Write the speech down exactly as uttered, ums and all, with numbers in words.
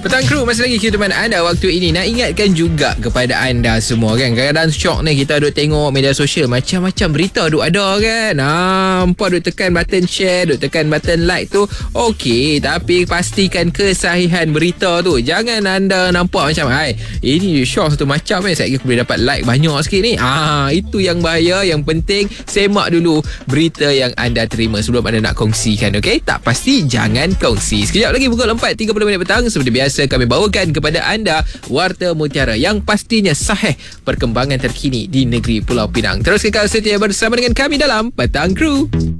Petang Kru, masih lagi kita teman anda waktu ini. Nak ingatkan juga kepada anda semua kan, kadang-kadang syok ni kita duk tengok media sosial, macam-macam berita duk ada kan. Ha, hampa duk tekan button share, duk tekan button like tu okey, tapi pastikan kesahihan berita tu. Jangan anda nampak macam hai, ini syok satu macam eh, saya boleh dapat like banyak sikit ni. Ah, itu yang bahaya. Yang penting semak dulu berita yang anda terima sebelum anda nak kongsikan. Okey, tak pasti jangan kongsi. Sekejap lagi pukul empat tiga puluh minit petang, seperti biasa kami bawakan kepada anda Warta Mutiara yang pastinya sahih perkembangan terkini di negeri Pulau Pinang. Terus kekal setia bersama dengan kami dalam Petang Kru.